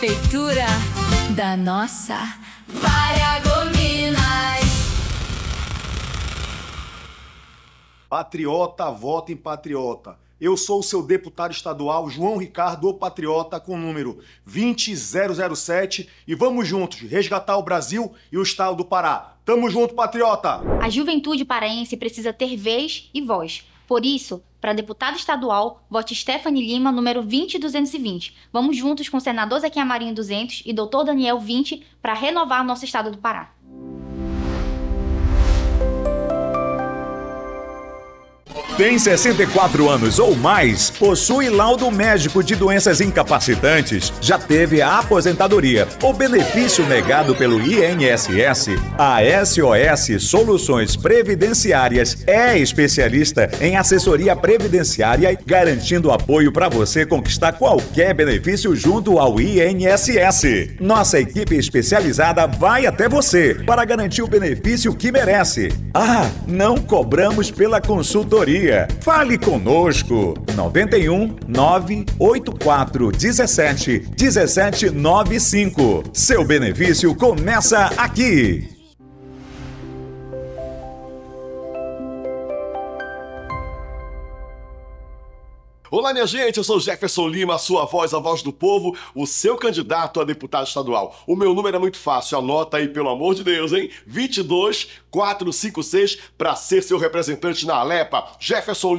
Prefeitura da nossa Paragominas. Patriota, vota em patriota. Eu sou o seu deputado estadual, João Ricardo, o Patriota, com o número 20007, e vamos juntos resgatar o Brasil e o estado do Pará. Tamo junto, patriota! A juventude paraense precisa ter vez e voz. Por isso, para deputada estadual, vote Stephanie Lima, número 20220. Vamos juntos com o senador Zequinha Marinho 200 e doutor Daniel 20 para renovar nosso estado do Pará. Tem 64 anos ou mais, possui laudo médico de doenças incapacitantes, já teve a aposentadoria ou benefício negado pelo INSS, a SOS Soluções Previdenciárias é especialista em assessoria previdenciária, garantindo apoio para você conquistar qualquer benefício junto ao INSS. Nossa equipe especializada vai até você para garantir o benefício que merece. Não cobramos pela consultoria. Fale conosco. 91 984 17 1795. Seu benefício começa aqui. Olá, minha gente, eu sou Jefferson Lima, a sua voz, a voz do povo, o seu candidato a deputado estadual. O meu número é muito fácil, anota aí, pelo amor de Deus, hein? 22456 para ser seu representante na Alepa. Jefferson